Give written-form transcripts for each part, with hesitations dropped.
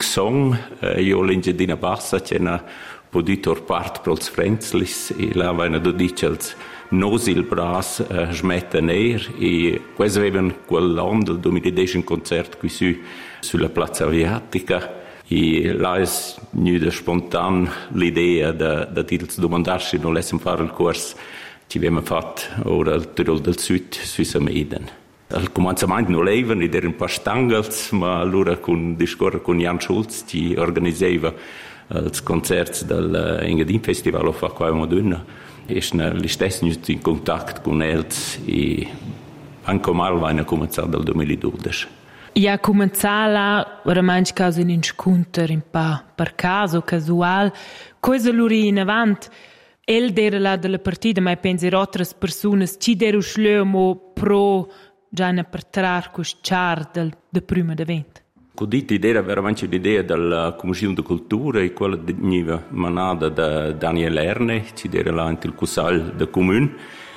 song, io l'Engiadina Bassa c'è una potuto part per els Frenzlis e là vanno 12 els Nosil Brass smetta ner e questo avevano quell'anno del 2010 un concerto qui sulla Piazza Aviatica e là è venuta spontanea l'idea di domandarsi se non volessimo fare il corso che abbiamo fatto ora al Tirol del Sud sui Sameden. Al cominciamento non levano ed erano un paar Stangels, ma allora con discorso con Jan Schulz ci organizzava els concerts del Engadin Festival o fa qua a Modena e li stessi in contatto con els e anche mal vanno a cominciare dal 2012. Ja cominciala oramai causa un incontro un po' per caso, casual, cosa luri in avanti. El dera là della partita, ma penso che altre persone ci deru schlemo pro già ne per trar cusciar del primo evento. Codita era veramente l'idea della Commissione di Cultura e quella veniva manata da Daniel Erne, ci era là il Consiglio del Comune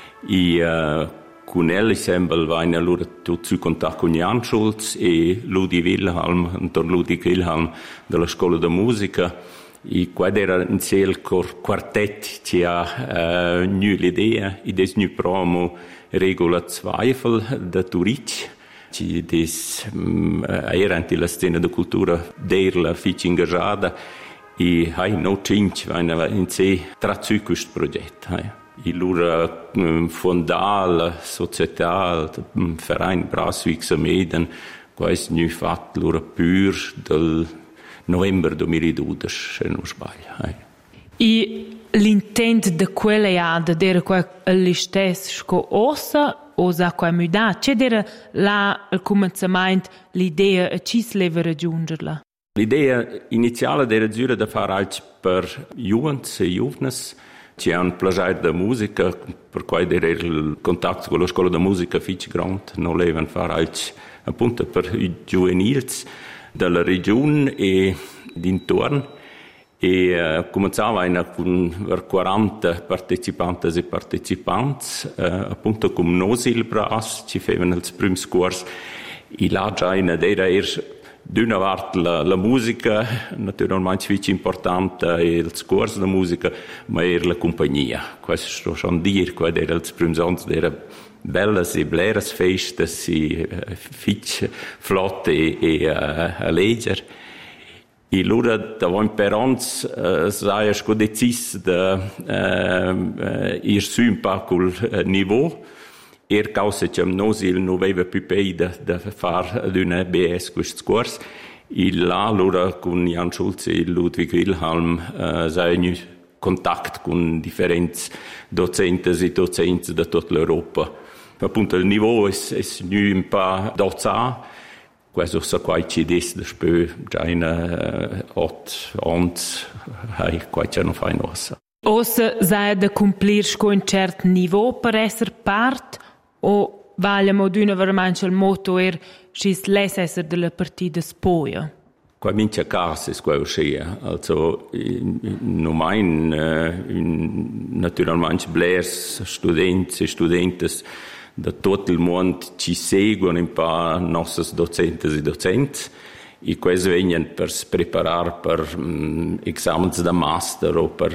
e con lui sempre vanno allora tutti in contatto con Jan Schulz e Ludi Wilhelm, Anton Ludwig Wilhelm della Scuola di Musica e qua era in sé il quartetto che ha l'idea e des nu promo regola Zweifel da Turic ci des era anche la scena di cultura derla fici ingaggiata e hai no cinque vanno in sé trazzu questo progetto e loro fondal società Verein Brasswig Sameden questo nu fatto loro pur del novembre 2012 se non sbaglio e l'intento di quella era quello stesso sco ossa o sa qua muda c'è era là al cominciamento l'idea a ci si leva raggiungerla. L'idea iniziale era giura da fare altro per juvens e juvnes c'è un piacere da musica per cui era il contatto con la scuola di musica fici grande non levano fare altro appunto per i giovanils della regione e d'intorno e cominciava con 40 partecipanti e partecipanti appunto come Nosil Brass ci facevano il primo corso e là già era d'una parte la musica naturalmente più importante è il corso di musica ma era la compagnia questo sto schon dire qua era il primo anno era belle e bleres feste si fitch flotte e leger e allora da per ons sai sco decis ir su un po' col niveau causa che Nosil non aveva più peida da fare d'una BS questo corso e là allora con Jan Schulz e Ludwig Wilhelm sai in contatto con differenti docenti e docenti da tutta l'Europa appunto il livello è un po' d'alzato questo sa qua ci dice dopo già in 8 anni qua ci non fai nossa ossa sai da complir sco un certo livello per essere parte o vagliamo d'una veramente il motto si l'essere della partita spoia qua mince casa è qua uscire also non mai naturalmente blers studenti e studentes da tutto il mondo ci seguono un po' i nostri docenti e docenti e questo vengono per preparare per esami da master o per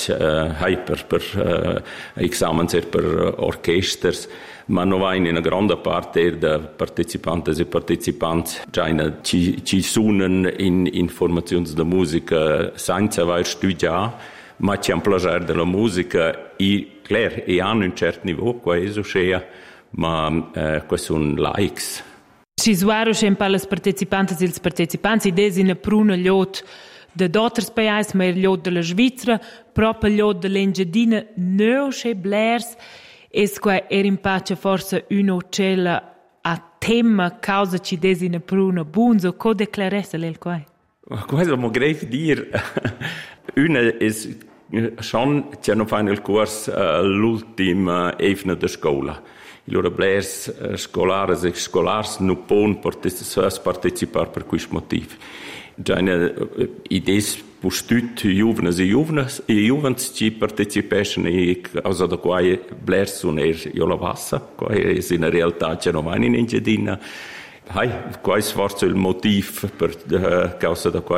esami per orchestri ma non va in una grande parte dei partecipanti e partecipanti già ci suonano in formazioni di musica senza aver studiato ma c'è un piacere della musica e claro, e hanno un certo livello questo c'è ma questi sono likes ci suaro sempre alle partecipanti e i partecipanti desina pruna liot de d'autres paesi ma liot della Svizzera proprio liot dell'Engiadina no c'è blers e qua era in pace forse un'ocella a tema causa ci desina pruna bunzo co declaresse lei qua questo mo grave dire una è schon c'è non fanno il corso l'ultima evna della scuola allora blers scolares e scholars non possono partecipare per questo motivo già idee postut juvens e juvens ci partecipano e causa da qua blers sono io la passa qua è in realtà c'è non vanno in Engiadina questo forse il motivo per causa da qua